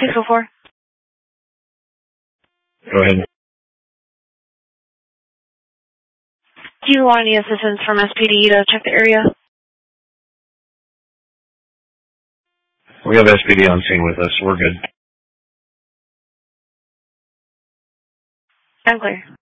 604. Go ahead. Do you want any assistance from SPD to check the area? We have SPD on scene with us. We're good. I'm clear.